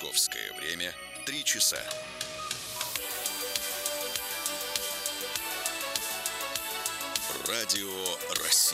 Московское время 3 часа. Радио России.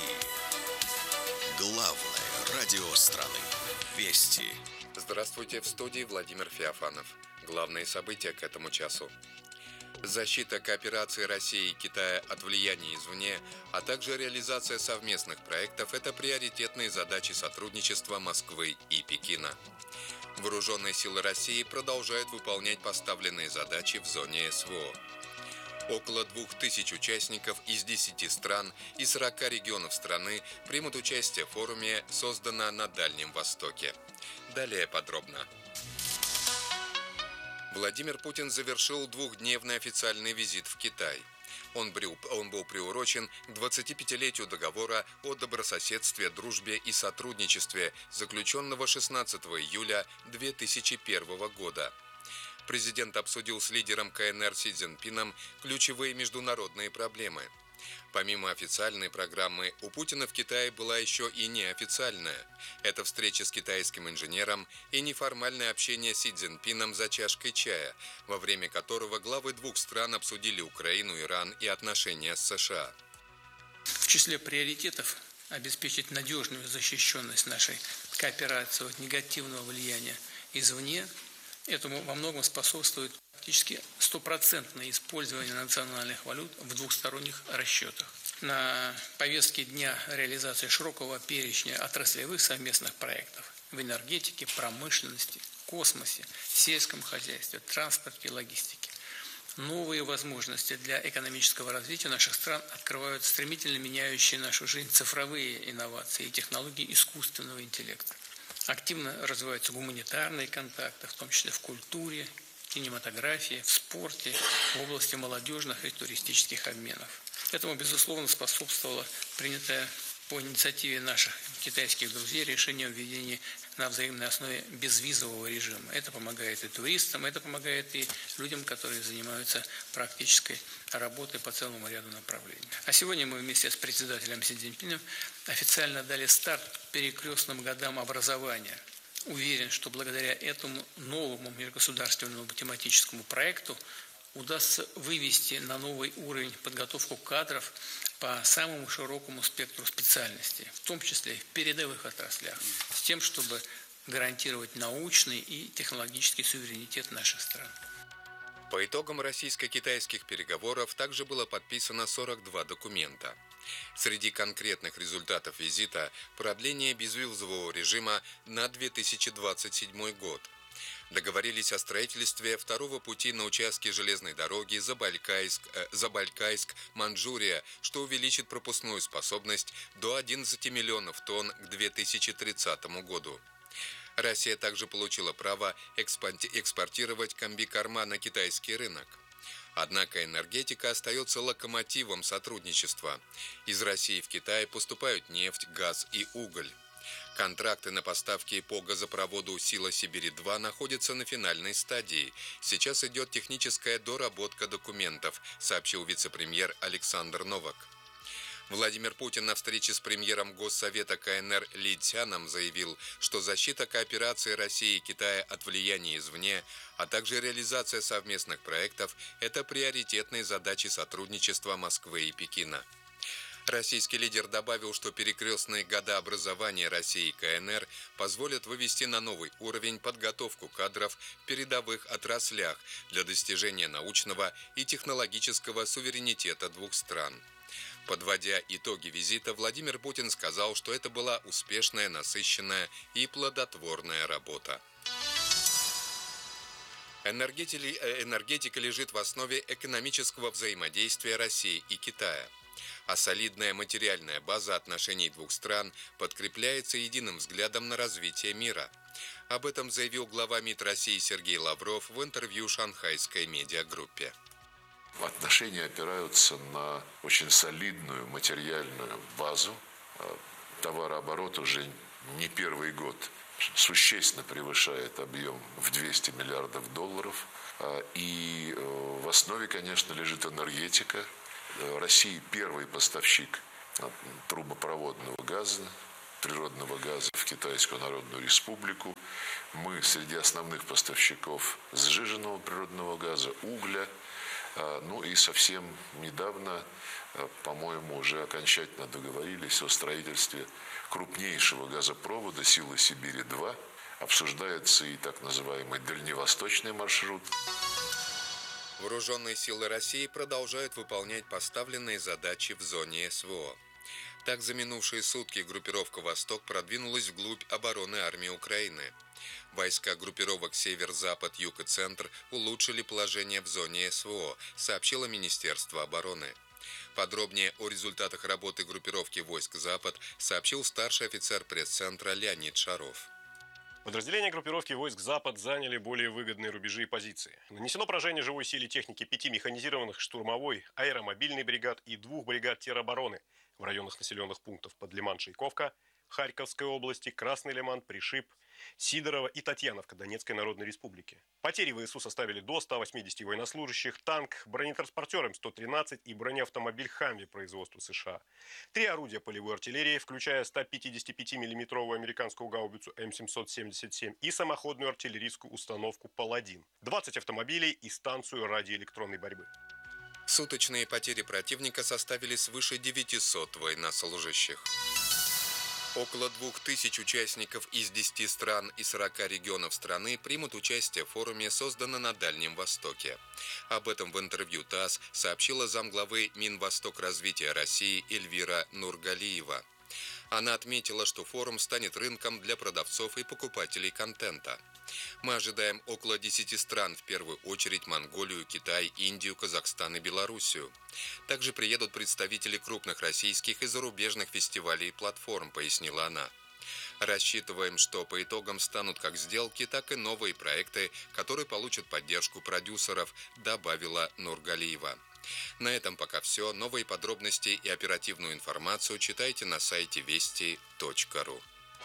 Главное радио страны. Вести. Здравствуйте, в студии Владимир Феофанов. Главные события к этому часу. Защита кооперации России и Китая от влияния извне, а также реализация совместных проектов – это приоритетные задачи сотрудничества Москвы и Пекина. Вооруженные силы России продолжают выполнять поставленные задачи в зоне СВО. Около 2000 участников из 10 стран и 40 регионов страны примут участие в форуме, созданном на Дальнем Востоке. Далее подробно. Владимир Путин завершил двухдневный официальный визит в Китай. Он был приурочен к 25-летию договора о добрососедстве, дружбе и сотрудничестве, заключенного 16 июля 2001 года. Президент обсудил с лидером КНР Си Цзиньпином ключевые международные проблемы. Помимо официальной программы, у Путина в Китае была еще и неофициальная. Это встреча с китайским инженером и неформальное общение с Си Цзиньпином за чашкой чая, во время которого главы двух стран обсудили Украину, Иран и отношения с США. В числе приоритетов обеспечить надежную защищенность нашей кооперации от негативного влияния извне. Этому во многом способствует практически стопроцентное использование национальных валют в двухсторонних расчетах. На повестке дня реализации широкого перечня отраслевых совместных проектов в энергетике, промышленности, космосе, сельском хозяйстве, транспорте и логистике. Новые возможности для экономического развития наших стран открывают стремительно меняющие нашу жизнь цифровые инновации и технологии искусственного интеллекта. Активно развиваются гуманитарные контакты, в том числе в культуре, кинематографии, в спорте, в области молодежных и туристических обменов. Этому, безусловно, способствовало принятое по инициативе наших китайских друзей решение о введении на взаимной основе безвизового режима. Это помогает и туристам, это помогает и людям, которые занимаются практической работой по целому ряду направлений. А сегодня мы вместе с председателем Си Цзиньпином официально дали старт перекрестным годам образования. Уверен, что благодаря этому новому межгосударственному математическому проекту удастся вывести на новый уровень подготовку кадров по самому широкому спектру специальностей, в том числе и в передовых отраслях, с тем, чтобы гарантировать научный и технологический суверенитет наших стран. По итогам российско-китайских переговоров также было подписано 42 документа. Среди конкретных результатов визита – продление безвизового режима на 2027 год. Договорились о строительстве второго пути на участке железной дороги Забайкальск-Манчжурия, что увеличит пропускную способность до 11 миллионов тонн к 2030 году. Россия также получила право экспортировать комбикорма на китайский рынок. Однако энергетика остается локомотивом сотрудничества. Из России в Китай поступают нефть, газ и уголь. Контракты на поставки по газопроводу «Сила Сибири-2» находятся на финальной стадии. Сейчас идет техническая доработка документов, сообщил вице-премьер Александр Новак. Владимир Путин на встрече с премьером Госсовета КНР Ли Цяном заявил, что защита кооперации России и Китая от влияния извне, а также реализация совместных проектов – это приоритетные задачи сотрудничества Москвы и Пекина. Российский лидер добавил, что перекрестные года образования России и КНР позволят вывести на новый уровень подготовку кадров в передовых отраслях для достижения научного и технологического суверенитета двух стран. Подводя итоги визита, Владимир Путин сказал, что это была успешная, насыщенная и плодотворная работа. Энергетика лежит в основе экономического взаимодействия России и Китая. А солидная материальная база отношений двух стран подкрепляется единым взглядом на развитие мира. Об этом заявил глава МИД России Сергей Лавров в интервью шанхайской медиагруппе. Отношения опираются на очень солидную материальную базу. Товарооборот уже не первый год существенно превышает объем в 200 миллиардов долларов. И в основе, конечно, лежит энергетика. Россия первый поставщик трубопроводного газа. природного газа в Китайскую Народную Республику. Мы среди основных поставщиков сжиженного природного газа, угля. Ну и совсем недавно, по-моему, уже окончательно договорились о строительстве крупнейшего газопровода «Сила Сибири-2». Обсуждается и так называемый дальневосточный маршрут. Вооруженные силы России продолжают выполнять поставленные задачи в зоне СВО. Так, за минувшие сутки группировка «Восток» продвинулась вглубь обороны армии Украины. Войска группировок «Север», «Запад», «Юг» и «Центр» улучшили положение в зоне СВО, сообщило Министерство обороны. Подробнее о результатах работы группировки войск «Запад» сообщил старший офицер пресс-центра Леонид Шаров. Подразделения группировки войск «Запад» заняли более выгодные рубежи и позиции. Нанесено поражение живой силе техники 5 механизированных штурмовой, аэромобильной бригад и 2 бригад теробороны в районах населенных пунктов под Лиман-Шейковка, Харьковской области, Красный Лиман, Пришиб, Сидорово и Татьяновка Донецкой Народной Республики. Потери ВСУ составили до 180 военнослужащих, танк, бронетранспортер М113 и бронеавтомобиль «Хамви» производства США. 3 орудия полевой артиллерии, включая 155 миллиметровую американскую гаубицу М777 и самоходную артиллерийскую установку «Паладин», 20 автомобилей и станцию радиоэлектронной борьбы. Суточные потери противника составили свыше 900 военнослужащих. Около 2000 участников из 10 стран и 40 регионов страны примут участие в форуме, созданном на Дальнем Востоке. Об этом в интервью ТАСС сообщила замглавы Минвостокразвития России Эльвира Нургалиева. Она отметила, что форум станет рынком для продавцов и покупателей контента. Мы ожидаем около 10 стран, в первую очередь Монголию, Китай, Индию, Казахстан и Белоруссию. Также приедут представители крупных российских и зарубежных фестивалей и платформ, пояснила она. Рассчитываем, что по итогам станут как сделки, так и новые проекты, которые получат поддержку продюсеров, добавила Нургалиева. На этом пока все. Новые подробности и оперативную информацию читайте на сайте вести.ру.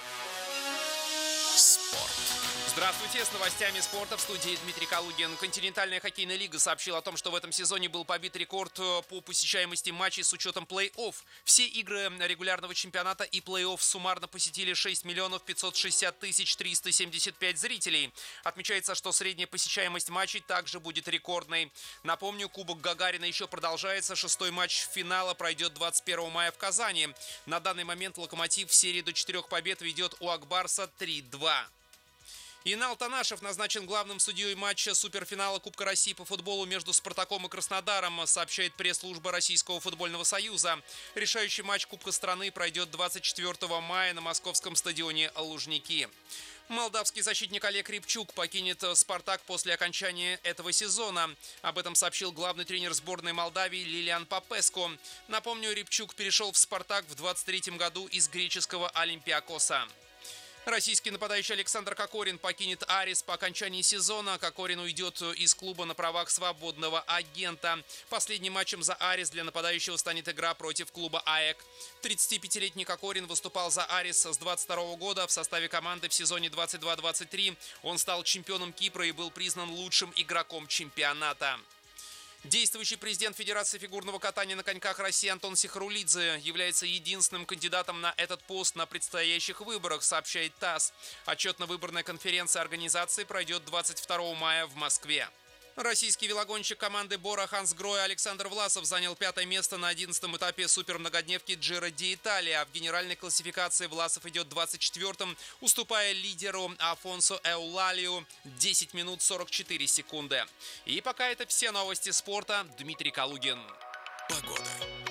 Спорт. Здравствуйте, с новостями спорта в студии Дмитрий Калугин. Континентальная хоккейная лига сообщила о том, что в этом сезоне был побит рекорд по посещаемости матчей с учетом плей-офф. Все игры регулярного чемпионата и плей-офф суммарно посетили 6 миллионов 560 тысяч 375 зрителей. Отмечается, что средняя посещаемость матчей также будет рекордной. Напомню, Кубок Гагарина еще продолжается. 6-й матч финала пройдет 21 мая в Казани. На данный момент «Локомотив» в серии до 4 побед ведет у Акбарса 3-2. Инал Танашев назначен главным судьей матча суперфинала Кубка России по футболу между «Спартаком» и «Краснодаром», сообщает пресс-служба Российского футбольного союза. Решающий матч Кубка страны пройдет 24 мая на московском стадионе «Лужники». Молдавский защитник Олег Рябчук покинет «Спартак» после окончания этого сезона. Об этом сообщил главный тренер сборной Молдавии Лилиан Попеску. Напомню, Рябчук перешел в «Спартак» в 23 году из греческого «Олимпиакоса». Российский нападающий Александр Кокорин покинет «Арис» по окончании сезона. Кокорин уйдет из клуба на правах свободного агента. Последним матчем за «Арис» для нападающего станет игра против клуба «АЭК». 35-летний Кокорин выступал за «Арис» с 22 года в составе команды в сезоне 22-23. Он стал чемпионом Кипра и был признан лучшим игроком чемпионата. Действующий президент Федерации фигурного катания на коньках России Антон Сихарулидзе является единственным кандидатом на этот пост на предстоящих выборах, сообщает ТАСС. Отчетно-выборная конференция организации пройдет 22 мая в Москве. Российский велогонщик команды Бора Хансгроя Александр Власов занял 5-е место на 11-м этапе супермногодневки Джиро ди Италия. В генеральной классификации Власов идет 24-м, уступая лидеру Афонсо Эулалию 10 минут 44 секунды. И пока это все новости спорта. Дмитрий Калугин. Погода.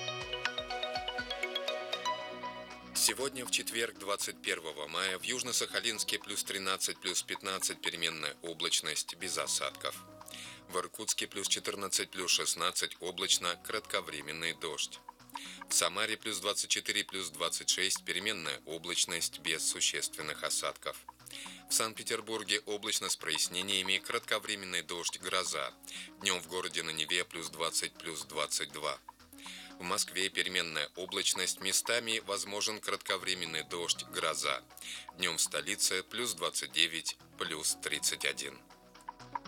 Сегодня, в четверг, 21 мая, в Южно-Сахалинске плюс 13, плюс 15, переменная облачность, без осадков. В Иркутске плюс 14, плюс 16, облачно, кратковременный дождь. В Самаре плюс 24, плюс 26, переменная облачность, без существенных осадков. В Санкт-Петербурге облачно с прояснениями, кратковременный дождь, гроза. Днем в городе на Неве плюс 20, плюс 22. В Москве переменная облачность, местами возможен кратковременный дождь, гроза. Днем в столице плюс 29, плюс 31.